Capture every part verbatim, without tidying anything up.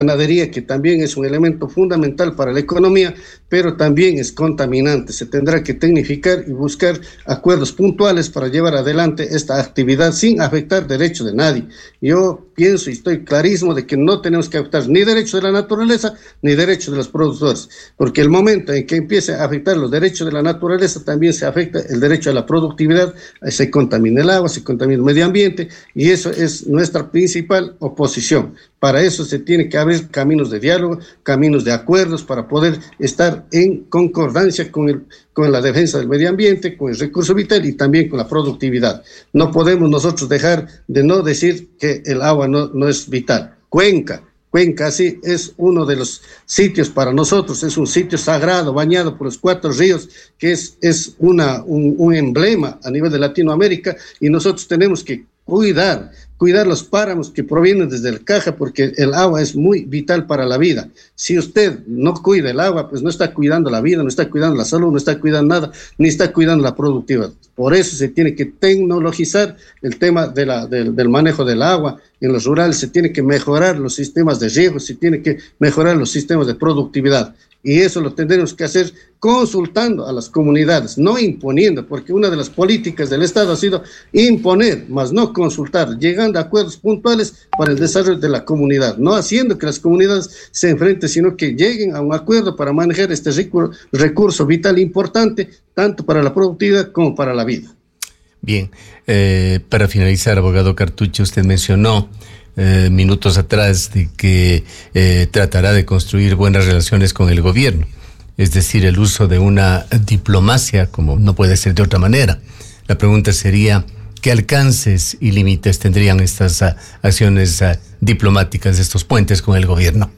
ganadería, que también es un elemento fundamental para la economía, pero también es contaminante. Se tendrá que tecnificar y buscar acuerdos puntuales para llevar adelante esta actividad sin afectar derechos de nadie. Yo pienso y estoy clarísimo de que no tenemos que afectar ni derechos de la naturaleza ni derechos de los productores, porque el momento en que empiece a afectar los derechos de la naturaleza, también se afecta el derecho a la productividad, se contamina el agua, se contamina el medio ambiente, y eso es nuestra principal oposición. Para eso se tiene que abrir caminos de diálogo, caminos de acuerdos para poder estar en concordancia con, el, con la defensa del medio ambiente, con el recurso vital y también con la productividad. No podemos nosotros dejar de no decir que el agua no, no es vital. Cuenca, Cuenca sí es uno de los sitios para nosotros, es un sitio sagrado, bañado por los cuatro ríos, que es, es una, un, un emblema a nivel de Latinoamérica, y nosotros tenemos que cuidar, cuidar los páramos que provienen desde el Caja, porque el agua es muy vital para la vida. Si usted no cuida el agua, pues no está cuidando la vida, no está cuidando la salud, no está cuidando nada, ni está cuidando la productividad. Por eso se tiene que tecnologizar el tema de la, del, del manejo del agua en los rurales, se tiene que mejorar los sistemas de riego, se tiene que mejorar los sistemas de productividad. Y eso lo tendremos que hacer consultando a las comunidades, no imponiendo, porque una de las políticas del Estado ha sido imponer, más no consultar, llegando a acuerdos puntuales para el desarrollo de la comunidad, no haciendo que las comunidades se enfrenten, sino que lleguen a un acuerdo para manejar este recurso, recurso vital importante, tanto para la productividad como para la vida. Bien, eh, para finalizar, abogado Cartucho, usted mencionó Eh, minutos atrás de que eh, tratará de construir buenas relaciones con el gobierno, es decir, el uso de una diplomacia como no puede ser de otra manera. La pregunta sería, ¿qué alcances y límites tendrían estas uh, acciones uh, diplomáticas de estos puentes con el gobierno?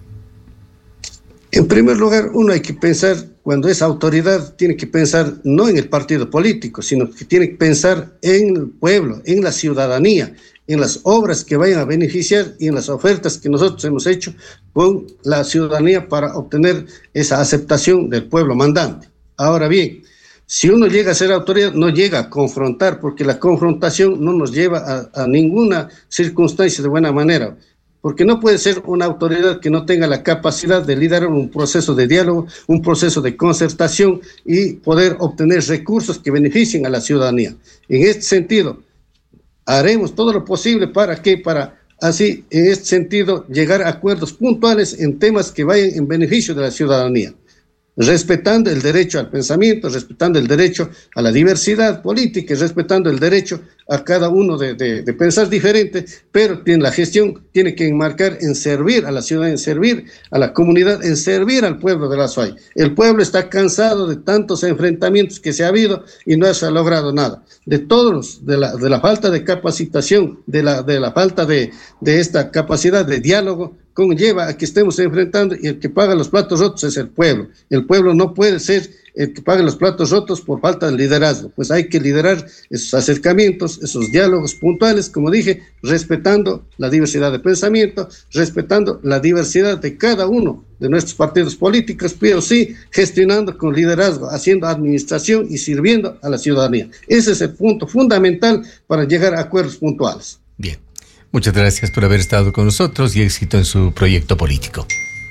En primer lugar, uno hay que pensar, cuando es autoridad, tiene que pensar no en el partido político, sino que tiene que pensar en el pueblo, en la ciudadanía, en las obras que vayan a beneficiar y en las ofertas que nosotros hemos hecho con la ciudadanía para obtener esa aceptación del pueblo mandante. Ahora bien, si uno llega a ser autoridad, no llega a confrontar, porque la confrontación no nos lleva a, a ninguna circunstancia de buena manera, porque no puede ser una autoridad que no tenga la capacidad de liderar un proceso de diálogo, un proceso de concertación y poder obtener recursos que beneficien a la ciudadanía. En este sentido, haremos todo lo posible para que, para así, en este sentido, llegar a acuerdos puntuales en temas que vayan en beneficio de la ciudadanía, respetando el derecho al pensamiento, respetando el derecho a la diversidad política y respetando el derecho a cada uno de, de, de pensar diferente, pero tiene, la gestión tiene que enmarcar en servir a la ciudad, en servir a la comunidad, en servir al pueblo de la Azuay. El pueblo está cansado de tantos enfrentamientos que se ha habido y no se ha logrado nada. De todos, de la, de la falta de capacitación, de la, de la falta de, de esta capacidad de diálogo, conlleva a que estemos enfrentando, y el que paga los platos rotos es el pueblo. El pueblo no puede ser el que pague los platos rotos por falta de liderazgo, pues hay que liderar esos acercamientos, esos diálogos puntuales, como dije, respetando la diversidad de pensamiento, respetando la diversidad de cada uno de nuestros partidos políticos, pero sí gestionando con liderazgo, haciendo administración y sirviendo a la ciudadanía. Ese es el punto fundamental para llegar a acuerdos puntuales. Bien. Muchas gracias por haber estado con nosotros y éxito en su proyecto político.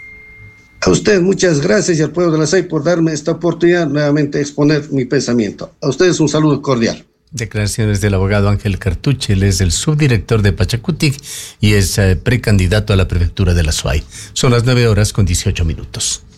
A usted muchas gracias y al pueblo de la Azuay por darme esta oportunidad nuevamente de exponer mi pensamiento. A ustedes un saludo cordial. Declaraciones del abogado Ángel Cartucho, él es el subdirector de Pachacutic y es eh, precandidato a la prefectura de la Azuay. Son las nueve horas con dieciocho minutos.